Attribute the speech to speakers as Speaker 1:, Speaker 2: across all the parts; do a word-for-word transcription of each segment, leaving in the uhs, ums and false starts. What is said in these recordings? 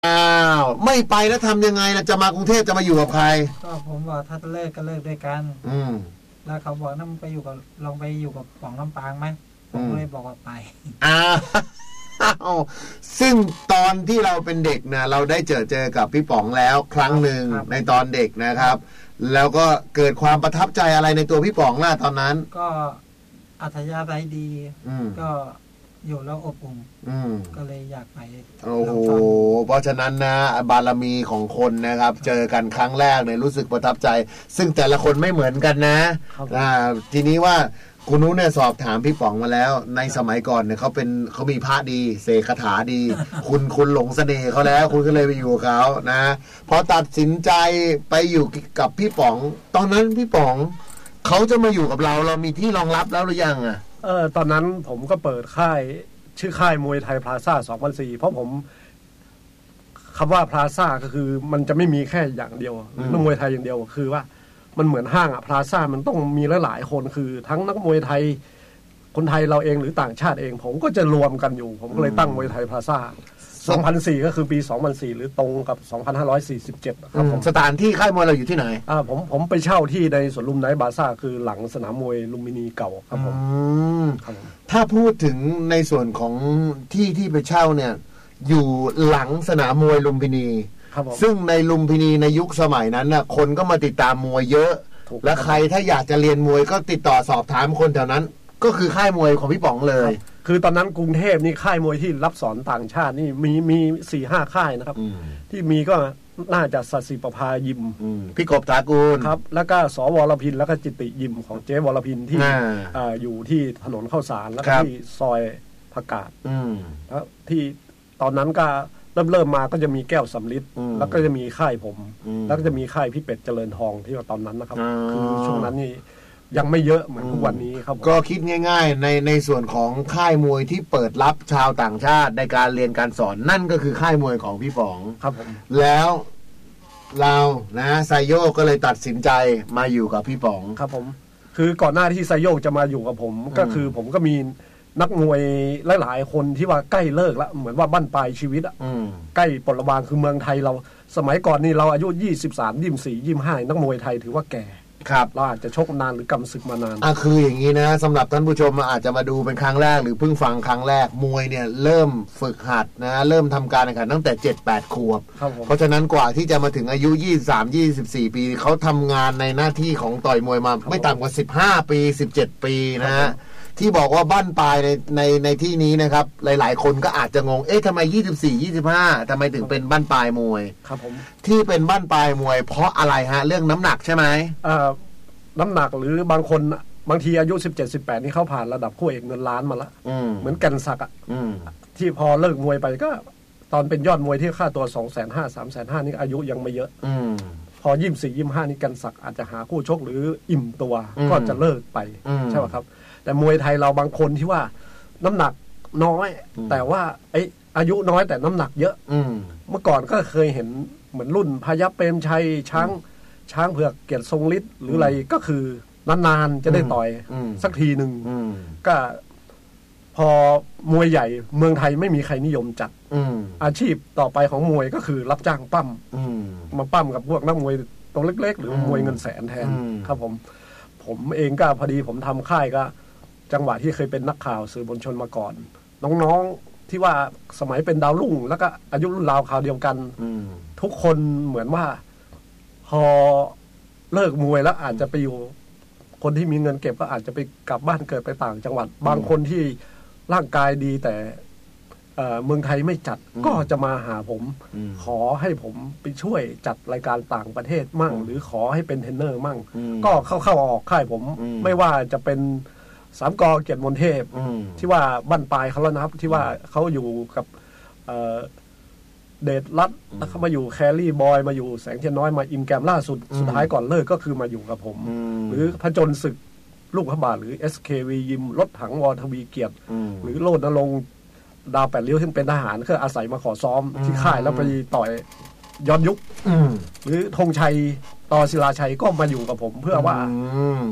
Speaker 1: อ้าวไม่ไปแล้วทำยังไงล่ะจะมากรุงเทพจะมาอยู่กับใคร
Speaker 2: ก็ผมบอกถ้าเลิกก็เลิกด้วยกัน
Speaker 1: อืม
Speaker 2: แล้วเขาบอกนั่นไปอยู่กับลองไปอยู่กับป๋องลำปางไหมผมเลยบอกว่าไป
Speaker 1: อ้าวซึ่งตอนที่เราเป็นเด็กนะเราได้เจอเจอกับพี่ป๋องแล้วครั้งหนึ่งในตอนเด็กนะครับแล้วก็เกิดความประทับใจอะไรในตัวพี่ป๋องล่ะตอนนั้น
Speaker 2: ก็อัธยาศัยดีก็อยู่แล้วอบอุ่นก็เลยอยากไป
Speaker 1: โอ้โหเพราะฉะนั้นนะบารมีของคนนะครับเจอกันครั้งแรกเนี่ยรู้สึกประทับใจซึ่งแต่ละคนไม่เหมือนกันนะอ่าทีนี้ว่าคุณนุ้เนี่ยสอบถามพี่ป๋องมาแล้วในสมัยก่อนเนี่ยเขาเป็นเขามีพระดีเสกคาถาดี คุณคุณหลงเสน่ห์เขาแล้วคุณก็เลยไปอยู่กับเขานะพอตัดสินใจไปอยู่กับพี่ป๋องตอนนั้นพี่ป๋องเขาจะมาอยู่กับเราเรามีที่รองรับแล้วหรือยังอ่ะ
Speaker 3: เออตอนนั้นผมก็เปิดค่ายชื่อค่ายมวยไทยพลาซ่าสองพันสี่เพราะผมคำว่าพลาซ่าก็คือมันจะไม่มีแค่อย่างเดียวหรือนักมวยไทยอย่างเดียวคือว่ามันเหมือนห้างอะพลาซ่ามันต้องมีหลายๆคนคือทั้งนักมวยไทยคนไทยเราเองหรือต่างชาติเองผมก็จะรวมกันอยู่ผมก็เลยตั้งมวยไทยพลาซ่าสองพันสี่ก็คือปีสองพันสี่หรือตรงกับสองพันห้าร้อยสี่สิบเจ็ดครับผม
Speaker 1: สถานที่ค่ายมวยเราอยู่ที่ไหน
Speaker 3: อ่าผมผมไปเช่าที่ในสวนลุมไนท์บาซ่าคือหลังสนามมวยลุมพินีเก่าครับผม
Speaker 1: ถ้าพูดถึงในส่วนของที่ที่ไปเช่าเนี่ยอยู่หลังสนามมวยลุมพินีซึ่งในลุมพินีในยุคสมัยนั้นน่ะคนก็มาติดตามมวยเยอะและใครถ้าอยากจะเรียนมวยก็ติดต่อสอบถามคนแถวนั้นก็คือค่ายมวยของพี่ป๋องเลย
Speaker 3: คือตอนนั้นกรุงเทพนี่ค่ายมวยที่รับสอนต่างชาตินี่มีมีสี่ห้าค่ายนะครับที่มีก็น่าจะสัตย์ศิประภายิม
Speaker 1: พี่กบตากูล
Speaker 3: ครับแล้วก็สวรพินแล้วก็จิตติยิมของเจ๊วรพินที่อยู่ที่ถนนข้าวสารแล้วก็ที่ซอยผักกาดแล้วที่ตอนนั้นก็เริ่มเริ่มมาก็จะมีแก้วสำลิดแล้วก็จะมีค่ายผมแล้วก็จะมีค่ายพี่เป็ดเจริญทองที่ตอนนั้นนะครับคือช่วงนั้นนี่ยังไม่เยอะเหมือนทุกวันนี้ครับ
Speaker 1: ก็คิดง่ายๆในในส่วนของค่ายมวยที่เปิดรับชาวต่างชาติในการเรียนการสอนนั่นก็คือค่ายมวยของพี่ป๋อง
Speaker 3: ครับผม
Speaker 1: แล้วเรานะไซโยกก็เลยตัดสินใจมาอยู่กับพี่ป๋อง
Speaker 3: ครับผมคือก่อนหน้าที่ไซโยกจะมาอยู่กับผมก็คือผมก็มีนักมวยหลายๆคนที่ว่าใกล้เลิกแล้วเหมือนว่าบั้นปลายชีวิตอ่ะใกล้ปลดวางคือเมืองไทยเราสมัยก่อนนี่เราอายุยี่สิบสาม ยี่สิบสี่ ยี่สิบห้านักมวยไทยถือว่าแก่
Speaker 1: ครับ
Speaker 3: เราอาจจะชกนานหรือกำศึกมานาน
Speaker 1: อ่ะคืออย่างนี้นะสำหรับท่านผู้ชมอาจจะมาดูเป็นครั้งแรกหรือเพิ่งฟังครั้งแรกมวยเนี่ยเริ่มฝึกหัดนะเริ่มทำการแข่งขันตั้งแต่ เจ็ดแปด ขวบเพราะฉะนั้นกว่าที่จะมาถึงอายุยี่สิบสาม ยี่สิบสี่ ปีเขาทำงานในหน้าที่ของต่อยมวยมาไม่ต่ำกว่าสิบห้าปีสิบเจ็ดปีนะฮะที่บอกว่าบั้นปลายในในในที่นี้นะครับหลายๆคนก็อาจจะงงเอ๊ะทำไมยี่สิบสี่ ยี่สิบห้าทำไมถึงเป็นบั้นปลายมวย
Speaker 3: ครับผม
Speaker 1: ที่เป็นบั้นปลายมวยเพราะอะไรฮะเรื่องน้ำหนักใช่ไหม
Speaker 3: เอ่อน้ำหนักหรือบางคนบางทีอายุสิบเจ็ด สิบแปดนี่เขาผ่านระดับคู่เอกเงินล้านมาแล้วเหมือนกันศักดิ์อ่ะที่พอเลิกมวยไปก็ตอนเป็นยอดมวยที่ค่าตัว สองแสนห้า สามแสนห้า นี่อายุยังไม่เยอะพอยี่สิบสี่ ยี่สิบห้านี่กันศักดิ์อาจจะหาคู่ชกหรืออิ่มตัวก็จะเลิกไปใช่ไหมครับแต่มวยไทยเราบางคนที่ว่าน้ำหนักน้อยแต่ว่าไอ้อายุน้อยแต่น้ำหนักเยอะเมื่อก่อนก็เคยเห็นเหมือนรุ่นพยัคฆ์เปรมชัยช้างช้างเผือกเกียรติทรงฤทธิ์หรืออะไรก็คือนานๆจะได้ต่อยสักทีหนึ่งก็พอมวยใหญ่เมืองไทยไม่มีใครนิยมจัดอาชีพต่อไปของมวยก็คือรับจ้างปั้มมาปั้มกับพวกนักมวยตัวเล็กๆหรือมวยเงินแสนแทนครับผมผมเองก็พอดีผมทำค่ายก็จังหวะที่เคยเป็นนักข่าวสื่อมวลชนมาก่อนน้องๆที่ว่าสมัยเป็นดาวรุ่งแล้วก็อายุรุ่นราวคราวเดียวกันทุกคนเหมือนว่าพอเลิกมวยแล้วอาจจะไปอยู่คนที่มีเงินเก็บก็อาจจะไปกลับบ้านเกิดไปต่างจังหวัดบางคนที่ร่างกายดีแต่เมืองไทยไม่จัดก็จะมาหาผมขอให้ผมไปช่วยจัดรายการต่างประเทศมั่งหรือขอให้เป็นเทรนเนอร์มั่งก็เข้าเข้าออกค่ายผมไม่ว่าจะเป็นสามกอเกียรติมนเทพที่ว่าบั้นปลายเขาแล้วนะครับที่ว่าเขาอยู่กับเดชรัตน์เขามาอยู่แครี่บอยมาอยู่แสงเทียนน้อยมาอิมแกมล่าสุดสุดท้ายก่อนเลิกก็คือมาอยู่กับผมหรือพระจนศึกลูกพระบาทหรือ เอส เค วี ยิมรถถังวอทวีเกียรติหรือโลดนรงค์ดาวแปดริ้วที่เป็นทหารก็อาศัยมาขอซ้อมที่ค่ายแล้วไปต่อยย้อนยุคหรือธงชัยต่อศิลาชัยก็มาอยู่กับผมเพื่อว่าไป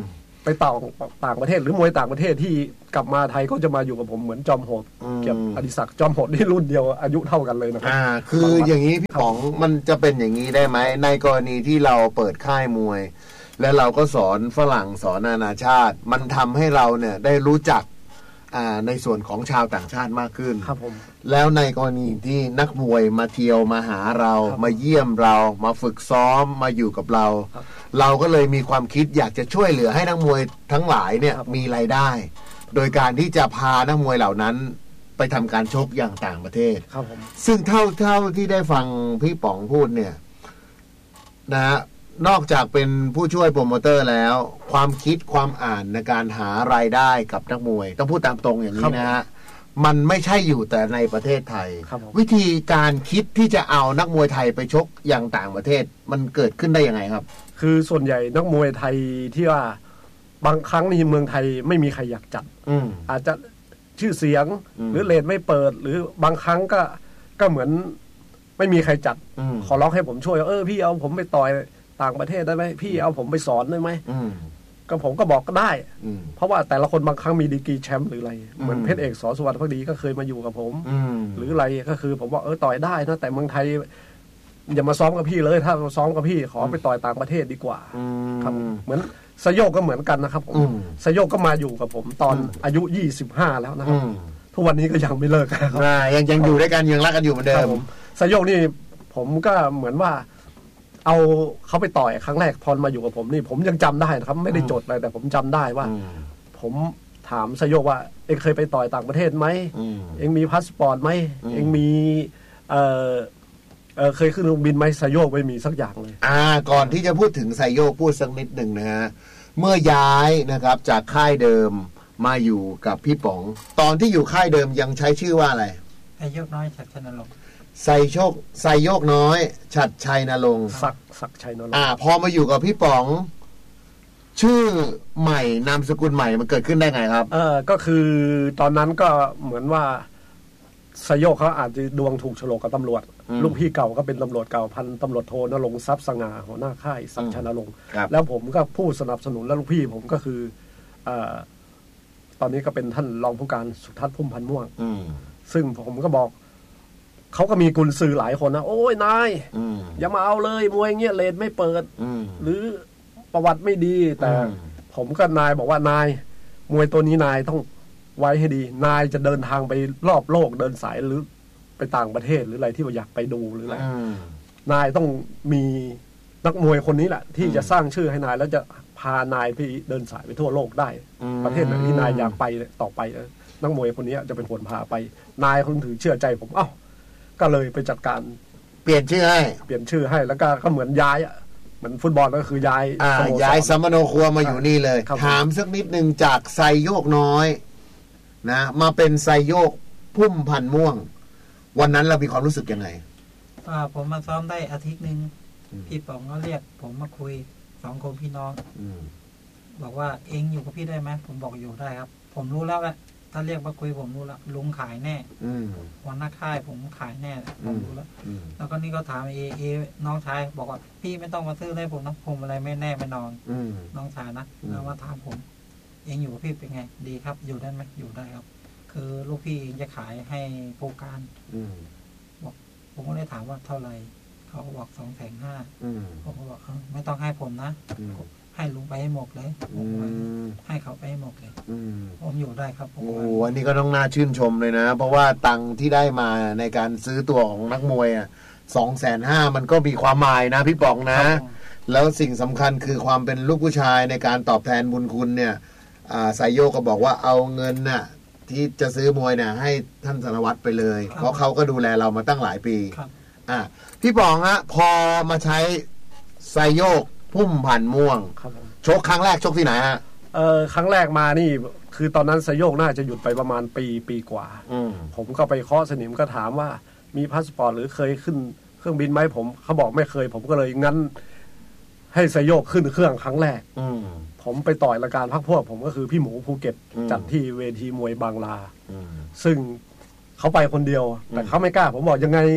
Speaker 3: ต่างต่างประเทศหรือมวยต่างประเทศที่กลับมาไทยก็จะมาอยู่กับผมเหมือนจอมโหดเกี่ยวกับอดิศักดิ์จอมโหดนี่รุ่นเดียวอายุเท่ากันเลยนะครับ
Speaker 1: อ่าคืออย่างนี้พี่ป๋องมันจะเป็นอย่างนี้ได้ไหมในกรณีที่เราเปิดค่ายมวยและเราก็สอนฝรั่งสอนนานาชาติมันทำให้เราเนี่ยได้รู้จักในส่วนของชาวต่างชาติมากขึ้น
Speaker 3: ครับผม
Speaker 1: แล้วในกรณีที่นักมวยมาเที่ยวมาหาเรามาเยี่ยมเรามาฝึกซ้อมมาอยู่กับเราเราก็เลยมีความคิดอยากจะช่วยเหลือให้นักมวยทั้งหลายเนี่ยมีรายได้โดยการที่จะพานักมวยเหล่านั้นไปทำการชกอย่างต่างประเทศ
Speaker 3: ครับผม
Speaker 1: ซึ่งเท่าเท่าที่ได้ฟังพี่ป๋องพูดเนี่ยนะฮะนอกจากเป็นผู้ช่วยโปรโมเตอร์แล้วความคิดความอ่านในการหารายได้กับนักมวยต้องพูดตามตรงอย่างนี้นะฮะมันไม่ใช่อยู่แต่ในประเทศไทยวิธีการคิดที่จะเอานักมวยไทยไปชกอย่างต่างประเทศมันเกิดขึ้นได้ยังไงครับ
Speaker 3: คือส่วนใหญ่นักมวยไทยที่ว่าบางครั้งในเมืองไทยไม่มีใครอยากจัด
Speaker 1: อื
Speaker 3: อาจจะชื่อเสียงหรือเรทไม่เปิดหรือบางครั้งก็ก็เหมือนไม่มีใครจัดขอร้องให้ผมช่วยเออพี่เอาผมไปต่อยต่างประเทศได้ไหมพี่เอาผมไปสอนได้ไหมก็ผมก็บอกก็ได้เพราะว่าแต่ละคนบางครั้งมีดีกรีแชมป์หรืออะไรเหมือนเพชรเอกสอสุวรรณภักดีก็เคยมาอยู่กับผมหรืออะไรก็คือผมว่าเออต่อยได้นะแต่เมืองไทยอย่ามาซ้อมกับพี่เลยถ้าซ้อมกับพี่ขอไปต่อยต่างประเทศดีกว่าครับเหมือนสยโยกก็เหมือนกันนะครับผมสยโยกก็มาอยู่กับผมตอนอายุยี่สิบห้าแล้วนะครับทุกวันนี้ก็ยังไม่เลิกครับ
Speaker 1: ยังยังอยู่ด้วยกันยังรักกันอยู่เหมือนเดิม
Speaker 3: สยโยกนี่ผมก็เหมือนว่าเอาเขาไปต่อยครั้งแรกพอมาอยู่กับผมนี่ผมยังจำได้นะครับไม่ได้จดเลยแต่ผมจำได้ว่าผมถามสยโยกว่าเอ็งเคยไปต่อยต่างประเทศไหมเอ็งมีพาสปอร์ตไหมเอ็งมีเอ่อเออเคยขึ้นเครื่องบินไหมสยโยกไม่มีสักอย่างเลย
Speaker 1: อ่าก่อนที่จะพูดถึงสยโยกพูดสักนิดหนึ่งนะฮะเมื่อย้ายนะครับจากค่ายเดิมมาอยู่กับพี่ป๋องตอนที่อยู่ค่ายเดิมยังใช้ชื่อว่าอะไร
Speaker 2: สยโยกน้อยฉัตรชัยนรงค์
Speaker 1: ไซโชคไซโยกน้อยฉัตรชัยนรงค์
Speaker 3: ศักศักชัยนรงค์
Speaker 1: อ่าพอมาอยู่กับพี่ป๋องชื่อใหม่นามสกุลใหม่มันเกิดขึ้นได้ไงครับ
Speaker 3: เออก็คือตอนนั้นก็เหมือนว่าสยโยกเขาอาจจะดวงถูกโฉลกกับตำรวจลูกพี่เก่าก็เป็นตำรวจเก่าพันตำรวจโทนรงค์ทรัพย์สง่าหัวหน้าค่ายศักชัยนรงค์แล้วผมก็ผู้สนับสนุนแล้วลูกพี่ผมก็คืออ่าตอนนี้ก็เป็นท่านรองผู้การสุทัศน์พุ่มพันธ์ม่วงซึ่งผมก็บอกเขาก็มีกุญสือหลายคนนะโอ้ยนายอย่ามาเอาเลยมวยเงี้ยเลนไม่เปิดหรือประวัติไม่ดีแต่ผมก็นายบอกว่านายมวยตัวนี้นายต้องไว้ให้ดีนายจะเดินทางไปรอบโลกเดินสายหรือไปต่างประเทศหรืออะไรที่อยากไปดูหรืออะไรนายต้องมีนักมวยคนนี้แหละที่จะสร้างชื่อให้นายแล้วจะพานายไปเดินสายไปทั่วโลกได้ประเทศไหนที่นายอยากไปต่อไปนักมวยคนนี้จะเป็นคนพาไปนายคนถือเชื่อใจผมเอ้าก็เลยไปจัดการ
Speaker 1: เปลี่ยนชื่อให้
Speaker 3: เปลี่ยนชื่อให้แล้วก็ก็เหมือนย้ายอ่ะเหมือนฟุตบอลก็คือย้าย
Speaker 1: ย้ายสัมมโนครัวมาอยู่นี่เลยถามสักนิดนึงจากไซโยกน้อยนะมาเป็นไซโยกพุ่มพันธ์ม่วงวันนั้นเรามีความรู้สึกยังไง
Speaker 2: อ่าผมมาซ้อมได้อาทิตย์นึงพี่ป๋องก็เรียกผมมาคุยสองคนพี่น้องบอกว่าเองอยู่กับพี่ได้ไหมผมบอกอยู่ได้ครับผมรู้แล้วแหละถ้าเรียกมาคุยผมรู้แล้วลุงขายแน่วันหน้าค่ายผมขายแน่ผมรู้แล้วแล้วก็นี่ก็ถามเอเอน้องชายบอกว่าพี่ไม่ต้องมาซื้อเลยผมนะผมอะไรไม่แน่ไม่นอนน้องชายนะแล้วมาถามผมเองอยู่กับพี่เป็นไงดีครับอยู่ได้ไหมอยู่ได้ครับคือลูกพี่เองจะขายให้ผู้การบอกผมก็เลยถามว่าเท่าไหร่เขาก็บอกสองแสนห้าผมก็บอกไม่ต้องให้ผมนะให้ลุงไปให้หมดเลยให้เขาไปให้หมดเลยผมอยู่ได้ครับโอ้
Speaker 1: อันนี้ก็ต้องน่าชื่นชมเลยนะเพราะว่าตังค์ที่ได้มาในการซื้อตัวของนักมวยอ่ะสองแสนห้ามันก็มีความหมายนะพี่ป๋องนะแล้วสิ่งสำคัญคือความเป็นลูกผู้ชายในการตอบแทนบุญคุณเนี่ยไซโยกก็บอกว่าเอาเงินน่ะที่จะซื้อมวยเนี่ยให้ท่านสารวัตรไปเลยเพราะเขาก็ดูแลเรามาตั้งหลายปีอ่าพี่ป๋องฮะพอมาใช้ไซโยกพุ่มพันธ์ม่วงชกครั้งแรกชกที่ไหนฮะ
Speaker 3: เออครั้งแรกมานี่คือตอนนั้นไซโยกน่าจะหยุดไปประมาณปีปีกว่าผมก็ไปเคาะสนิมก็ถามว่ามีพาสปอร์ตหรือเคยขึ้นเครื่องบินไหมผมเขาบอกไม่เคยผมก็เลยงั้นให้ไซโยกขึ้นเครื่องครั้งแรกผมไปต่อยรายการพักพวกผมก็คือพี่หมูภูเก็ตจัดที่เวทีมวยบางลาซึ่งเขาไปคนเดียวแต่เขาไม่กล้าผมบอกยังไง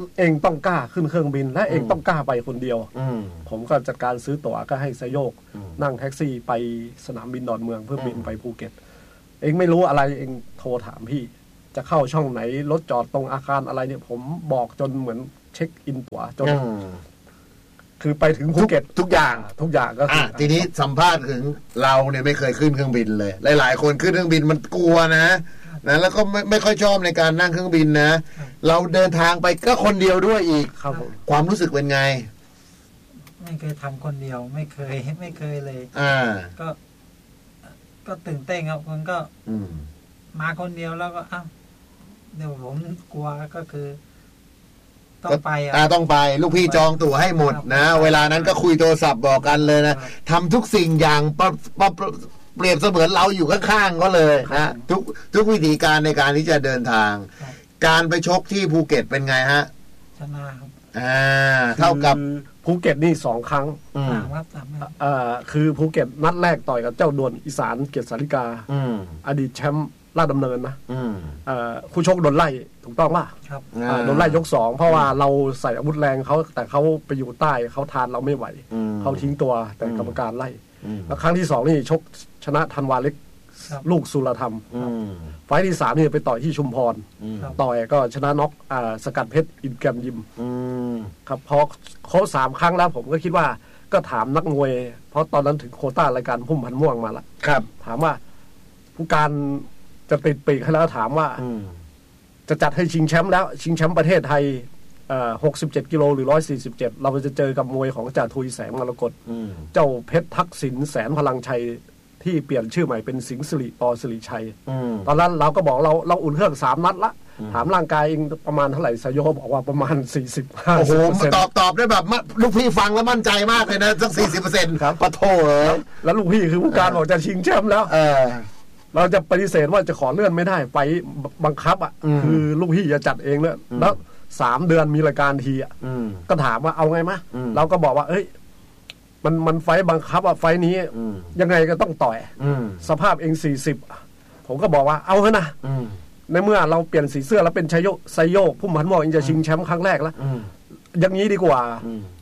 Speaker 3: เองต้องกล้าขึ้นเครื่องบินและเองต้องกล้าไปคนเดียวผมก็จัดการซื้อตั๋วก็ให้สยกนั่งแท็กซี่ไปสนามบินดอนเมืองเพื่อบินไปภูเก็ตเองไม่รู้อะไรเองโทรถามพี่จะเข้าช่องไหนรถจอดตรงอาคารอะไรเนี่ยผมบอกจนเหมือนเช็คอินตั๋วจนคือไปถึงภูเก็ต
Speaker 1: ทุกอย่าง
Speaker 3: ทุกอย่างก็คือ
Speaker 1: ทีนี้สัมภาษณ์ถึงเราเนี่ยไม่เคยขึ้นเครื่องบินเลยหลายๆคนขึ้นเครื่องบินมันกลัวนะนะแล้วก็ไม่ไม่ค่อยชอบในการนั่งเครื่องบินนะเราเดินทางไปก็คนเดียวด้วยอีกความรู้สึกเป็นไง
Speaker 2: ไม่เคยทำคนเดียวไม่เคยไม่เคยเลย
Speaker 1: อ่า
Speaker 2: ก็ก็ตื่นเต้นครับมันก็มาคนเดียวแล้วก็อ้าวเดี๋ยวผมกลัวก็คือต้องไปอ่ะ
Speaker 1: ต้องไปลูกพี่จองตั๋วให้หมดนะเวลานั้นก็คุยโทรศัพท์บอกกันเลยนะทำทุกสิ่งอย่างปะเปรียบเสมือนเราอยู่ข้างๆก็เลยนะทุกทุกวิธีการในการที่จะเดินทางการไปชกที่ภูเก็ตเป็นไงฮะ
Speaker 2: ชนะครับ
Speaker 1: อ่าเท่ากับ
Speaker 3: ภูเก็ตนี่สองครั้ง
Speaker 2: สามครับสาม
Speaker 3: อ่าคือภูเก็ตนัดแรกต่อยกับเจ้าดวนอีสานเกียรติสาริกาอดีตแชมป์ลาดดำเนินนะคู่ชกโดนไล่ถูกต้องป่ะ
Speaker 2: ครับ
Speaker 3: โดนไล่ยกสองเพราะว่าเราใส่อาวุธแรงเขาแต่เขาไปอยู่ใต้เขาทานเราไม่ไหวเขาทิ้งตัวแต่กรรมการไล่แล้วครั้งที่สองนี่ชกชนะธันวาเล็กลูกสุรธรรมไฟที่สามนี่ไปต่อยที่ชุมพรต่อยก็ชนะน็อกสกัดเพชรอินแกรมยิมครับพอเขาสามครั้งแล้วผมก็คิดว่าก็ถามนักมวยเพราะตอนนั้นถึงโควต้ารายการพุ่มพันม่วงมาละถามว่าผู้การจะติดปีกให้แล้วถามว่าจะจัดให้ชิงแชมป์แล้วชิงแชมป์ประเทศไทยหกสิบเจ็ดกิโลหรือร้อยสี่สิบเจ็ดเราจะเจอกับมวยของจ่าทุยแสงมรกตเจ้าเพชรทักษิณแสนพลังชัยที่เปลี่ยนชื่อใหม่เป็นสิงห์สิริปอสิริชัยตอนนั้นเราก็บอกเราเราอุ่นเครื่องสามนัดละถามร่างกายเองประมาณเท่าไหร่สยโยบอกว่าประมาณสี่สิบห้าสิบเปอร์เซ็นต์
Speaker 1: โอ้โหตอบตอบได้แบบลูกพี่ฟังแล้วมั่นใจมากเลยนะสักสี่สิบเปอร์เซ็นต์ครับปะโถ
Speaker 3: แล้วลูกพี่คือผู้การบอกจะชิงแชมป์แล้วเราจะปฏิเสธว่าจะขอเลื่อนไม่ได้ไปบังคับอ่ะคือลูกพี่จะจัดเองเนี่ยแล้วสามเดือนมีรายการทีอ่ะก็ถามว่าเอาไงมะเราก็บอกว่าเอ้ยมันมันไฟบังคับอ่ะไฟนี้ยังไงก็ต้องต่อยสภาพเองสี่สิบผมก็บอกว่าเอาเถอะนะในเมื่อเราเปลี่ยนสีเสื้อแล้วเป็นชัยโยไซโยกพุ่มพันหม้อเองจะชิงแชมป์ครั้งแรกแล้วอย่างนี้ดีกว่า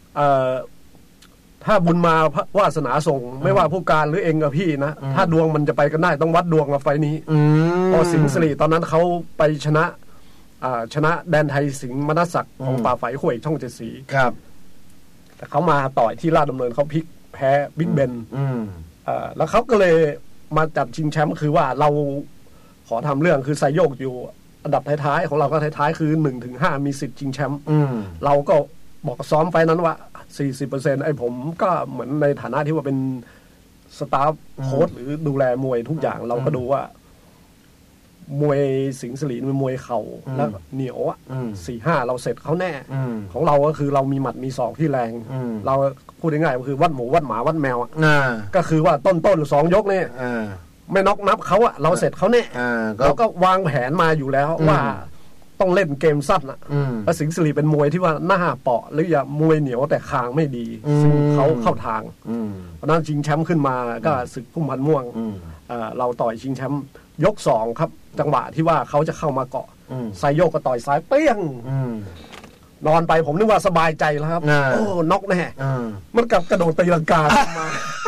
Speaker 3: ถ้าบุญมาวาสนาส่งไม่ว่าผู้การหรือเองกับพี่นะถ้าดวงมันจะไปกันได้ต้องวัดดวงกับไฟนี้พอสิงห์สิริตอนนั้นเขาไปชนะชนะแดนไทยสิงห์มนัสศักดิ์ของป่าไฝข่วยช่องเจ็ดสี
Speaker 1: ครับ
Speaker 3: แต่เขามาต่อยที่ลาดดำเนินเขาพลิกแพ้บิ๊กเบนแล้วเขาก็เลยมาจับชิงแชมป์คือว่าเราขอทำเรื่องคือไซโยกอยู่อันดับท้ายๆของเราก็ท้ายๆคือหนึ่งถึงห้ามีสิทธิ์ชิงแชมป์เราก็บอกซ้อมไฟนั้นว่าสี่สิบเปอร์เซ็นต์ไอ้ผมก็เหมือนในฐานะที่ว่าเป็นสตาฟโค้ชหรือดูแลมวยทุกอย่างเราก็ดูว่ามวยสิงห์สิริเป็นมวยเข่าแล้วเหนียวอ่ะสี่ห้าเราเสร็จเขาแน่ของเราก็คือเรามีหมัดมีศอกที่แรงเราพูดง่ายๆก็คือวัดหมูวัดหมาวัดแมวอ่ะก็คือว่าต้นต้นสองยกนี่ไม่น็อกนับเขาอ่ะเราเสร็จเขาแน่เราก็วางแผนมาอยู่แล้วว่าต้องเล่นเกมสั้นอ่ะแล้วสิงห์สิริเป็นมวยที่ว่าหน้าเปาะหรืออย่ามวยเหนียวแต่คางไม่ดีซึ่งเขาเข้าทางเพราะนั้นชิงแชมป์ขึ้นมาก็ศึกพุ่มพันม่วงเราต่อยชิงแชมป์ยกสองครับจังหวะที่ว่าเขาจะเข้ามาเกาะไซโยกก็ต่อยซ้ายเปี้ยงนอนไปผมนึกว่าสบายใจแล้วครับโอ้น็อกแน่มันกลับกระโดดตีลังกามา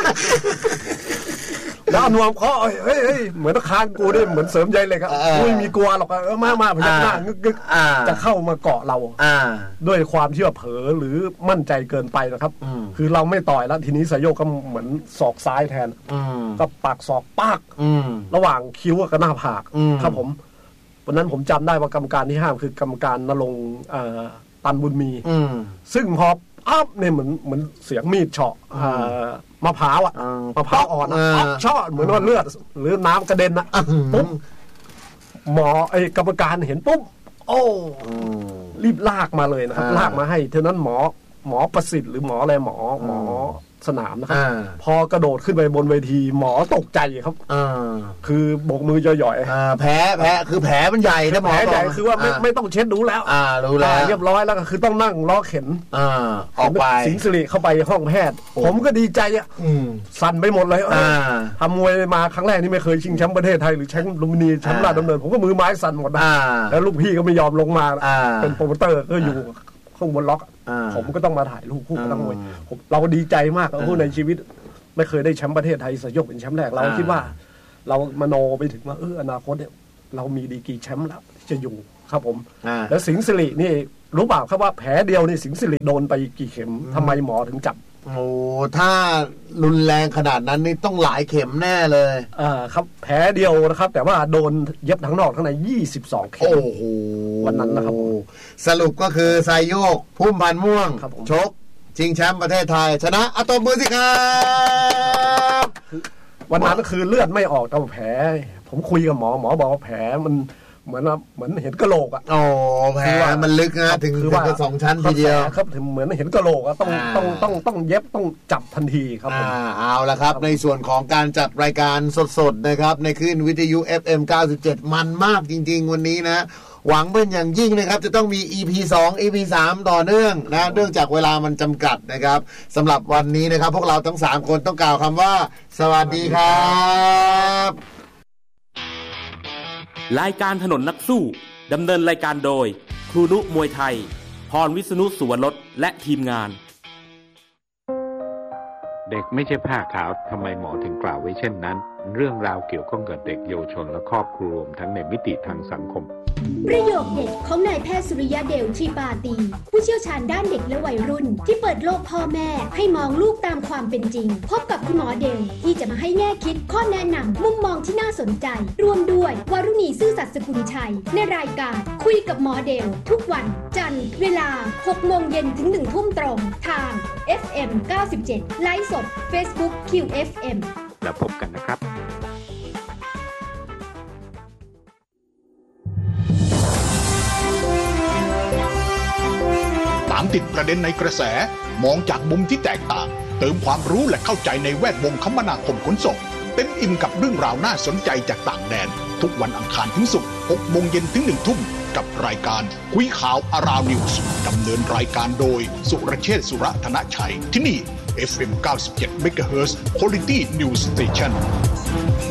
Speaker 3: แล้วนวมเขาเฮ้ยเฮ้ยเหมือนคางกูได้เหมือนเสริมใยเหล็กอ่ะไม่มีกลัวหรอกเออมามาพยักหน้างึกกึกจะเข้ามาเกาะเราด้วยความที่ว่าเผลอหรือมั่นใจเกินไปนะครับคือเราไม่ต่อยแล้วทีนี้ไซโยกก็เหมือนศอกซ้ายแทนก็ปากศอกปากระหว่างคิ้วกับหน้าผากครับผมวันนั้นผมจำได้ว่ากรรมการที่ห้ามคือกรรมการณรงค์ตันบุญมีซึ่งพออ๊อบเนี่ยเหมือนเหมือนเสียงมีดเฉาะมะพร้าวอ่ะมะพร้าวอ่อนอ๊อบเฉาะเหมือนว่าเลือดหรือน้ำกระเด็นนะปุ๊บหมอไอ้กรรมการเห็นปุ๊บโอ้รีบลากมาเลยนะครับลากมาให้เท่านั้นหมอหมอประสิทธิ์หรือหมออะไรหมอหมอสนามนะครับพอกระโดดขึ้นไปบนเวทีหมอตกใจครับคือโบกมือจ่อย
Speaker 1: ๆแผลแผลคือแผลมันใหญ่ถ้าหมอ
Speaker 3: แผลใหญ่คือว่าไม่ไม่ต้องเช็ดดูแล้ว
Speaker 1: อ่ารู้แล้ว
Speaker 3: เรียบร้อยแล้วก็คือต้องนั่งล้อเข็น
Speaker 1: อ่าออกไป
Speaker 3: สิงห์สิริเข้าไปห้องแพทย์ผมก็ดีใจอ่ะสั่นไปหมดเลยทำมวยมาครั้งแรกนี่ไม่เคยชิงแชมป์ประเทศไทยหรือแชมป์ลุมพินีแชมป์ราชดำเนินผมก็มือไม้สั่นหมดนะแล้วลูกพี่ก็ไม่ยอมลงมาเป็นโปรโมเตอร์ก็อยู่ข้างบนล็อกผมก็ต้องมาถ่ายรูปคู่กับนักมวยเราดีใจมากเราในชีวิตไม่เคยได้แชมป์ประเทศไทยสยบเป็นแชมป์แรกเราคิดว่าเรามโนไปถึงว่าเอออนาคตเนี่ยเรามีดีกรีแชมป์แล้วจะอยู่ครับผมแล้วสิงห์สิรินี่รู้เปล่าครับว่าแผลเดียวนี่สิงห์สิริโดนไปกี่เข็มทำไมหมอถึงจับ
Speaker 1: โอ้ถ้ารุนแรงขนาดนั้นนี่ต้องหลายเข็มแน่เลย
Speaker 3: อ่าครับแผลเดียวนะครับแต่ว่าโดนเย็บทั้งนอกทั้งในยี่สิบสองเข็ม
Speaker 1: โอ้โห
Speaker 3: วันนั้นนะครับ
Speaker 1: สรุปก็คือไซโยกพุ่มพันธ์ม่วงชกชิงแชมป์ประเทศไทยชนะเอาตบมือสิครับ
Speaker 3: วันนั้นก็คือเลือดไม่ออกแต่แผลผมคุยกับหมอหมอบอกว่าแผลมันเหมือนเหมือนเห็นกะโหลกอ่ะ
Speaker 1: โอ้แผลมันลึกนะถึงคือว่าสองชั้นทีเดียว
Speaker 3: ครับถึงเหมือนเห็นกะโหลกอ่ะต้องต้องต้องต้องเย็บต้องจับทันทีครับ
Speaker 1: อ่าเอาละครับในส่วนของการจัดรายการสดๆนะครับในคลื่นวิทยุ เอฟ เอ็ม เก้าสิบเจ็ดมันมากจริงๆวันนี้นะหวังเป็นอย่างยิ่งนะครับจะต้องมี อี พี สอง อี พี สามต่อเนื่องนะเนื่องจากเวลามันจำกัดนะครับสำหรับวันนี้นะครับพวกเราทั้งสามคนต้องกล่าวคำว่าสวัสดีครับ
Speaker 4: รายการถนนนักสู้ดำเนินรายการโดยครูนุมวยไทยพรวิษณุสุวรรณและทีมงาน
Speaker 5: เด็กไม่ใช่ผ้าขาวทำไมหมอถึงกล่าวไว้เช่นนั้นเรื่องราวเกี่ยวข้องกับเด็กเยาวชนและครอบครัวรวมทั้งในมิติทางสังคม
Speaker 6: ประโยคเด็ดของนายแพทย์สุริยะเดลทรีปาตีผู้เชี่ยวชาญด้านเด็กและวัยรุ่นที่เปิดโลกพ่อแม่ให้มองลูกตามความเป็นจริงพบกับคุณหมอเดลที่จะมาให้แง่คิดข้อแนะนำมุมมองที่น่าสนใจรวมด้วยวรุณีซื่อสัตย์สกุลชัยในรายการคุยกับหมอเดลทุกวันจันทร์เวลา หกโมงเย็นถึง หนึ่งทุ่มตรงทาง เอฟ เอ็ม เก้าสิบเจ็ด ไลฟ์สด Facebook คิว เอฟ เอ็ม
Speaker 5: แล้วพบกันนะครับ
Speaker 7: ตามติดประเด็นในกระแสมองจากมุมที่แตกต่างเติมความรู้และเข้าใจในแวดวงคมนาคมขนส่งเต็มอิ่มกับเรื่องราวน่าสนใจจากต่างแดนทุกวันอังคารถึงศุกร์ หกโมงเย็นถึง หนึ่งทุ่มกับรายการคุยข่าวอาราวนิวส์ดำเนินรายการโดยสุรเชษฐ์สุรธนชัยที่นี่ เอฟ เอ็ม เก้าสิบเจ็ด เมกะเฮิรตซ์ Quality News Station